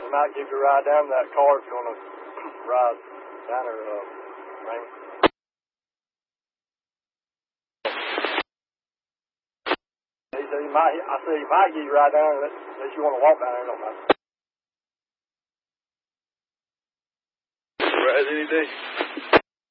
He might give you a ride down to that car if you want to ride down there, Raymond. He said he might. I said he might give you a ride down there unless you want to walk down there. Don't matter. Ride any day.